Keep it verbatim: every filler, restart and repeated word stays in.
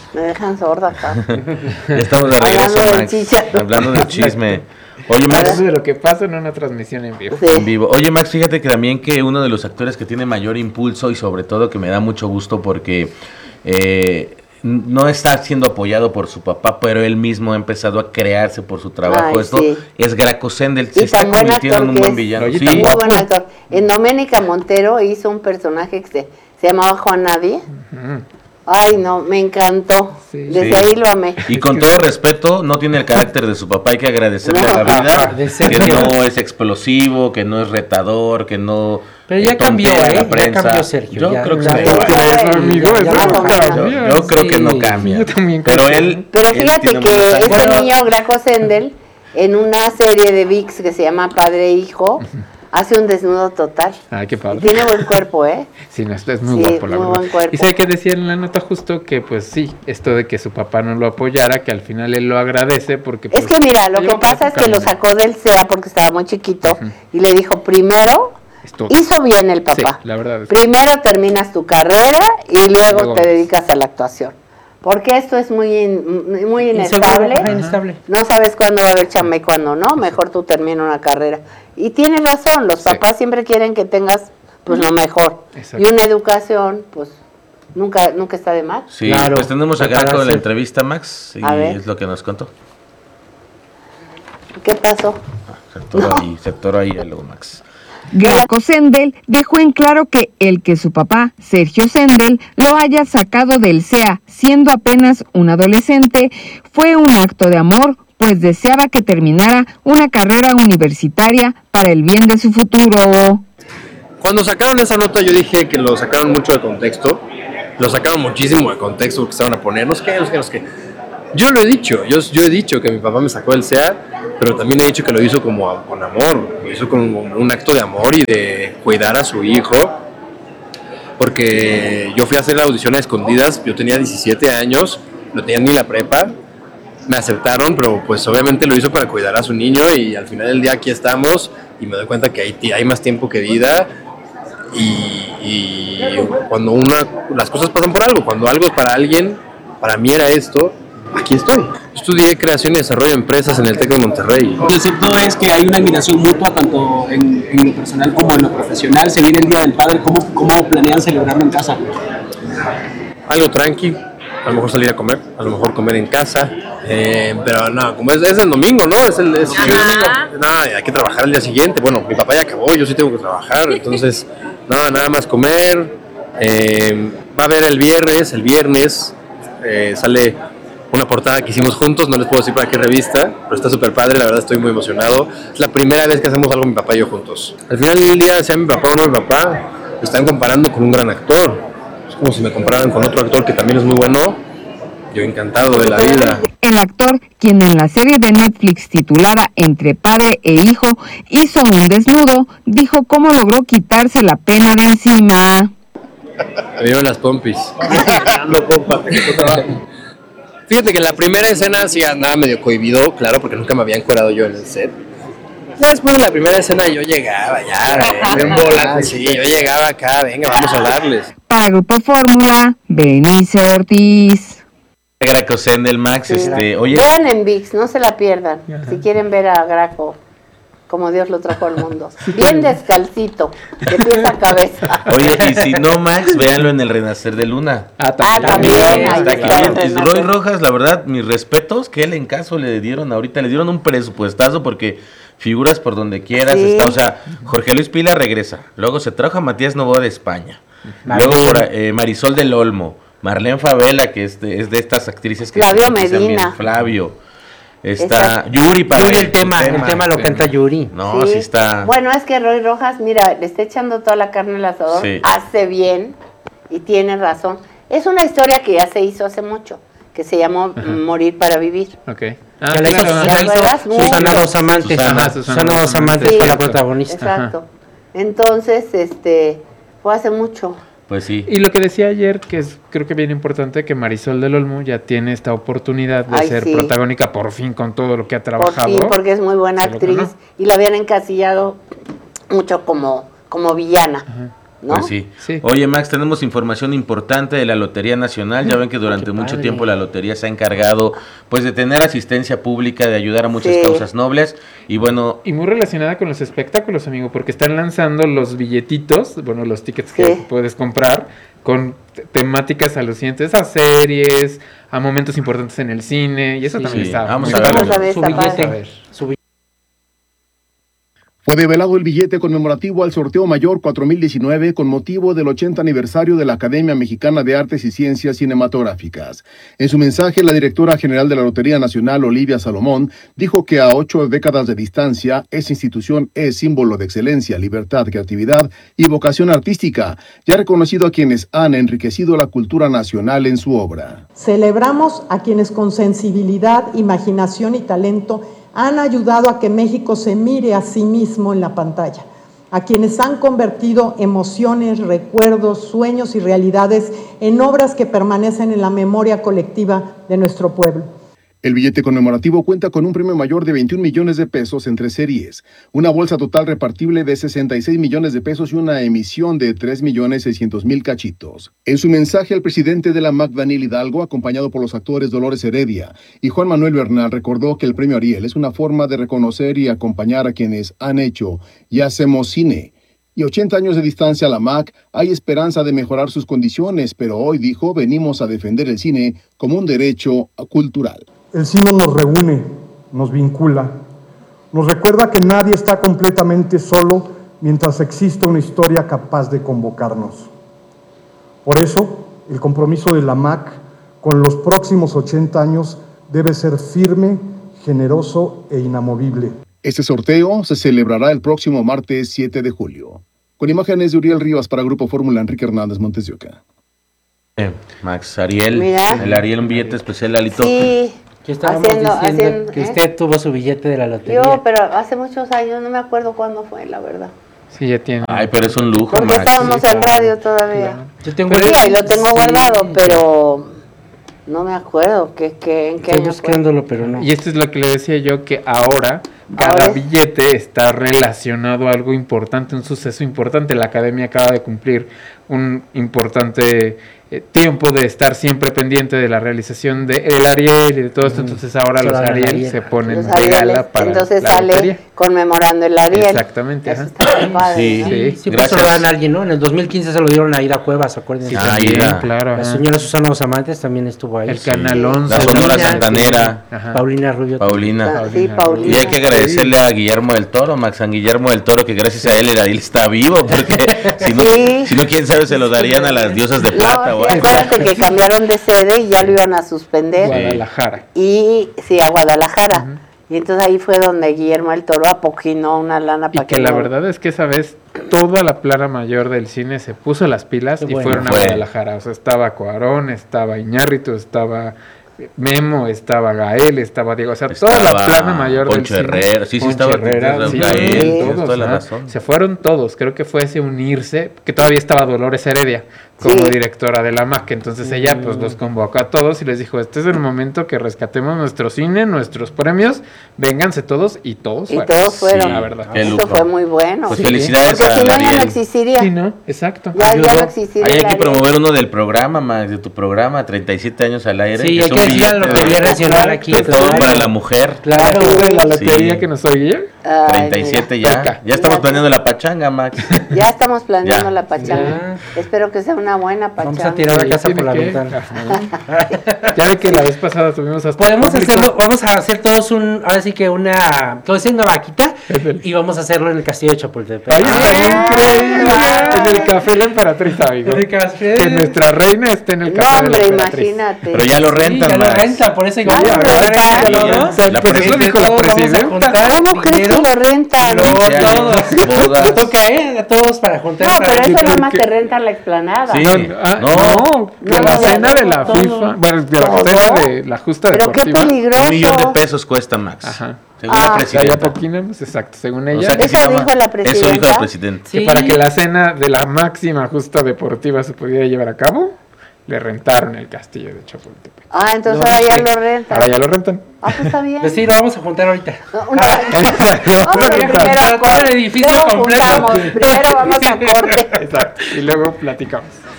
Me dejan sorda acá. Ya estamos de regreso, Max. Hablando del chisme. Oye, Max. Eso de lo que pasa en una transmisión en vivo. Sí. En vivo. Oye, Max, fíjate que también que uno de los actores que tiene mayor impulso y sobre todo que me da mucho gusto porque eh, no está siendo apoyado por su papá, pero él mismo ha empezado a crearse por su trabajo. Ay, Esto sí. es Graco Sendel. Se Y está tan buen convirtiendo en un actor buen que es. villano. Oye, Sí. Muy buen actor. En Doménica Montero hizo un personaje que se, se llamaba Juan Nadie. Ujú. Ay, no, me encantó. Sí. Desde Sí. ahí lo amé. Y con todo respeto, no tiene el carácter de su papá. Hay que agradecerle No. a la vida Ajá, de que Sergio. no es explosivo, que no es retador, que no. Pero ya eh, cambió, tontea a la ¿eh? Ya prensa. cambió Sergio. Yo ya, creo que ya, no. ya, crees, ya, amigo? ya, Eso ya, no ya, cambia. Yo, yo creo que no Sí. cambia. Yo también Pero creo. él. Pero él fíjate tiene que muchos años. este Bueno. niño, Graco Sendel, en una serie de V I X que se llama Padre e Hijo, hace un desnudo total. Ay, qué Y padre. tiene buen cuerpo, ¿eh? Sí, no, esto es muy Sí, guapo, la muy verdad. buen cuerpo. Y sé que decía en la nota justo que, pues sí, esto de que su papá no lo apoyara, que al final él lo agradece porque... Es pues, que mira, lo llevó que pasa por es su que lo camino. sacó del C E A porque estaba muy chiquito Ujú. y le dijo, primero, Esto- hizo bien el papá. Sí, la verdad es que- Primero terminas tu carrera y luego Luego te ves. dedicas a la actuación. Porque esto es muy in- muy Inseguro, inestable. ajá, inestable. No sabes cuándo va a haber chamba y cuándo no. Mejor tú termina una carrera. Y tiene razón, los Sí. papás siempre quieren que tengas pues lo mejor. Exacto. Y una educación, pues nunca nunca está de más. Sí, Claro, pues tenemos a Graco en la prepararse. entrevista, Max, y A ver. es lo que nos contó. ¿Qué pasó? Se atoró ahí, se atoró ahí algo, Max. Graco Sendel dejó en claro que el que su papá, Sergio Sendel, lo haya sacado del C E A siendo apenas un adolescente fue un acto de amor, pues deseaba que terminara una carrera universitaria para el bien de su futuro. Cuando sacaron esa nota yo dije que lo sacaron mucho de contexto, lo sacaron muchísimo de contexto porque estaban a poner, no sé qué, no sé qué, no sé qué. Yo lo he dicho, yo, yo he dicho que mi papá me sacó del C E A, pero también he dicho que lo hizo como a- con amor, lo hizo con un acto de amor y de cuidar a su hijo, porque yo fui a hacer la audición a escondidas, yo tenía diecisiete años, no tenía ni la prepa, me aceptaron, pero pues obviamente lo hizo para cuidar a su niño y al final del día aquí estamos y me doy cuenta que hay, hay más tiempo que vida y, y cuando una, las cosas pasan por algo, cuando algo es para alguien, para mí era esto, aquí estoy. Estudié creación y desarrollo de empresas en el TEC de Monterrey. Lo cierto es que hay una admiración mutua tanto en, en lo personal como en lo profesional. Se viene el Día del Padre, ¿cómo, cómo planean celebrarlo en casa? Algo tranqui, a lo mejor salir a comer, a lo mejor comer en casa, eh, pero no, como es, es el domingo, ¿no? Es el, es, no, hay que trabajar el día siguiente. Bueno, mi papá ya acabó, yo sí tengo que trabajar, entonces, no, nada más comer. Eh, va a haber el viernes, el viernes eh, sale una portada que hicimos juntos, no les puedo decir para qué revista, pero está súper padre, la verdad estoy muy emocionado. Es la primera vez que hacemos algo mi papá y yo juntos. Al final del día, sea mi papá o no mi papá, me están comparando con un gran actor. Es como si me compararan con otro actor que también es muy bueno. Yo encantado de la vida. El actor, quien en la serie de Netflix titulada Entre padre e hijo hizo un desnudo, dijo cómo logró quitarse la pena de encima. Me vieron las pompis. Fíjate que en la primera escena sí andaba medio cohibido, claro, porque nunca me había encuerado yo en el set. Después de la primera escena yo llegaba ya, en bolas, sí, yo llegaba acá, venga, vamos a darles. Para Grupo Fórmula, Benice Ortiz. Graco Sendel, Max, Sí. este, oye, Vean en V I X, no se la pierdan. Si quieren ver a Graco como Dios lo trajo al mundo. Bien descalcito, de pies a cabeza. oye, y si no, Max, véanlo en el Renacer de Luna. Ah, Ah, también, ahí Está está aquí. el Es Renacer. Roy Rojas, la verdad, mis respetos, que él en caso le dieron ahorita, le dieron un presupuestazo porque figuras por donde quieras, Sí. está, o sea, Jorge Luis Pila regresa, luego se trajo a Matías Novoa de España, Marlene. luego por, eh, Marisol del Olmo, Marlene Favela, que es de, es de estas actrices que Flavio se empiezan Medina. bien, Flavio, está Está- Yuri para Yuri, el tema, el tema lo canta Yuri. No, sí, está. Bueno, es que Roy Rojas, mira, le está echando toda la carne al asador, Sí. hace bien y tiene razón. Es una historia que ya se hizo hace mucho, que se llamó Morir para Vivir. Ok. Ah, Que la hizo claro, Susana- ajá. ¿Recuerdas? Muy Susana bien. Dos Amantes. Susana. Ajá, Susana Dos Amantes Sí. fue la protagonista. Exacto. Entonces, este, fue hace mucho. Pues sí. Y lo que decía ayer, que es creo que bien importante, que Marisol del Olmo ya tiene esta oportunidad de Ay, ser sí. protagónica por fin con todo lo que ha Por trabajado. fin, porque es muy buena Se lo actriz ganó. y la habían encasillado mucho como, como villana. ¿no? Pues sí. Sí. Oye, Max, tenemos información importante de la Lotería Nacional. Ya ven que durante mucho tiempo la lotería se ha encargado pues de tener asistencia pública, de ayudar a muchas Sí. causas nobles. Y bueno, Y muy relacionada con los espectáculos, amigo, porque están lanzando los billetitos, bueno, los tickets que Sí. puedes comprar con te- temáticas alucinantes a series, a momentos importantes en el cine, y eso Sí. también Sí, está vamos muy a padre. verlo. Vamos a ver, Su está billete. padre. A ver. Su billete. Fue develado el billete conmemorativo al sorteo mayor cuatro mil diecinueve con motivo del ochenta aniversario de la Academia Mexicana de Artes y Ciencias Cinematográficas. En su mensaje, la directora general de la Lotería Nacional, Olivia Salomón, dijo que a ocho décadas de distancia, esa institución es símbolo de excelencia, libertad, creatividad y vocación artística, y ha reconocido a quienes han enriquecido la cultura nacional en su obra. Celebramos a quienes con sensibilidad, imaginación y talento han ayudado a que México se mire a sí mismo en la pantalla, a quienes han convertido emociones, recuerdos, sueños y realidades en obras que permanecen en la memoria colectiva de nuestro pueblo. El billete conmemorativo cuenta con un premio mayor de veintiún millones de pesos en tres series, una bolsa total repartible de sesenta y seis millones de pesos y una emisión de tres millones seiscientos mil cachitos. En su mensaje, el presidente de la M A C, Daniel Hidalgo, acompañado por los actores Dolores Heredia y Juan Manuel Bernal, recordó que el premio Ariel es una forma de reconocer y acompañar a quienes han hecho y hacemos cine. Y ochenta años de distancia a la M A C, hay esperanza de mejorar sus condiciones, pero hoy, dijo, venimos a defender el cine como un derecho cultural. El cine nos reúne, nos vincula, nos recuerda que nadie está completamente solo mientras existe una historia capaz de convocarnos. Por eso, el compromiso de la M A C con los próximos ochenta años debe ser firme, generoso e inamovible. Este sorteo se celebrará el próximo martes siete de julio. Con imágenes de Uriel Rivas para Grupo Fórmula, Enrique Hernández Montes de Oca. eh, Max, Ariel, Mira. el Ariel, un billete especial, Lalito. Sí, Que estábamos Haciendo- diciendo haciendo- que ¿eh? usted tuvo su billete de la lotería. yo, pero hace muchos años, no me acuerdo cuándo fue, la verdad. Sí, ya tiene. Ay, pero es un lujo, Porque Max. estábamos en radio todavía. Yo tengo Pues sí, ahí lo tengo sí, guardado, pero no me acuerdo que, que, en qué Estoy año fue. buscándolo, pero no. Y esto es lo que le decía yo, que ahora cada Ahora. billete está relacionado a algo importante, un suceso importante. La academia acaba de cumplir un importante eh, tiempo de estar siempre pendiente de la realización de el Ariel y de todo esto. Entonces ahora Solo los el Ariel, Ariel. se ponen Los de Arieles, gala para entonces la sale lotería. conmemorando el Ariel. Exactamente, Eso ajá. está muy padre, Sí. ¿no? Sí, Sí, siempre gracias. se lo dan a alguien, ¿no? En el dos mil quince se lo dieron a Ida Cuevas, acuérdense. Sí, Ah, también, Ida. claro. La ajá. señora Susana Osamantes también estuvo ahí. El Sí. Canal once. La Sonora Paulina, Santanera, Ajá. Paulina Rubio. Paulina. Ah, Sí, Paulina. Y hay que agradecerle a Guillermo del Toro, Max, San Guillermo del Toro, que gracias a él el Ariel está vivo, porque si no, Sí. si no quién sabe, se lo darían a las diosas de plata. No, o sí, algo. acuérdate que cambiaron de sede y ya lo iban a suspender. Guadalajara. Y sí, a Guadalajara. Y entonces ahí fue donde Guillermo el Toro apoquinó una lana Y para que que la no- verdad es que esa vez toda la plana mayor del cine se puso las pilas Qué y bueno. fueron a Fue. Guadalajara. O sea, estaba Cuarón, estaba Iñárritu, estaba Memo, estaba Gael, estaba Diego. O sea, toda la Estaba plana mayor Poncho del cine. Herrera, sí, sí, Poncho estaba Herrera, tienes sí, razón, Gael, sí, tienes todos, toda la ajá. razón. Se fueron todos. Creo que fue ese unirse, que todavía estaba Dolores Heredia como Sí. directora de la M A C. Entonces ella pues los convocó a todos y les dijo, este es el momento que rescatemos nuestro cine, nuestros premios, vénganse todos, y todos Y fueron. todos fueron. Sí, la verdad. Qué Eso lujo. fue muy bueno. Pues Sí. felicidades Porque a si no, ya no Ariel. existiría. Sí, ¿no? Exacto. Ya, ya Ayudó. no existiría. Ahí hay el que Ariel. promover uno del programa, Max, de tu programa, treinta y siete años al aire. Sí, que hay es que un decir a la billete Lotería de- Nacional aquí. de todo claro. para la mujer. Claro. de la lotería Sí. que nos oye. Ay, treinta y siete mira. ya. Toca. Ya estamos Fíjate. planeando la pachanga, Max. Ya estamos planeando Ya. la pachanga. Espero que sea una buena pachanga. Vamos a tirar la Sí, casa tiene por la que- ventana. Ajá. Ya ve que la vez pasada tuvimos hasta Podemos público. hacerlo, vamos a hacer todos un, ahora sí que una, todo es una vaquita y vamos a hacerlo en el castillo de Chapultepec. Ay, Ah, estaría increíble. ah, En el café La Emperatriz, amigo. En el café. Que nuestra reina esté en el No, café de La hombre, Emperatriz. imagínate. Pero ya lo Sí, rentan, ya lo Max. renta, por eso digo, Ya lo vamos a hacer rentan. esto, Sí, ¿no? ya. La Por eso presidenta- dijo la Todos vamos a presidenta. juntar ¿Cómo crees que dinero. lo rentan? No, quince años, todos. bodas. Toca, ¿eh? A todos para juntar. No, para pero eso porque- nada más te rentan la explanada. Sí. No, ah, No. no, que No, la no, cena no, de la todo. FIFA, bueno, de la Todo. cena de la justa Pero qué deportiva. peligroso. Un millón de pesos cuesta, Max. Ajá. Según Ah. la O sea, ya presidenta. poquina, pues, exacto, según O ella. sea, que Eso se llama- dijo la Eso dijo presidenta. la presidenta. Que Sí. para que la cena de la máxima justa deportiva se pudiera llevar a cabo, le rentaron el castillo de Chapultepec. Ah, entonces No, ahora ya sí. lo rentan. Ahora ya lo rentan. Ah, pues está bien. Pues sí, lo vamos a juntar ahorita. Una- No, Vamos pero primero a todo el corte. edificio Luego completo. juntamos. Primero vamos a corte. Exacto. Y luego platicamos.